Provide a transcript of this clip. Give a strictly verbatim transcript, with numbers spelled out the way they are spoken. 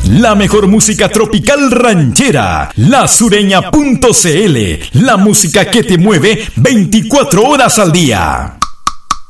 La mejor música tropical ranchera. La Sureña punto c l. La música que te mueve veinticuatro horas al día.